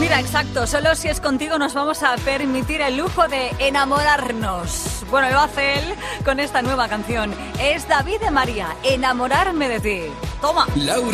Mira, exacto, solo si es contigo nos vamos a permitir el lujo de enamorarnos. Bueno, lo hace él con esta nueva canción. Es David de María, Enamorarme de ti. Toma.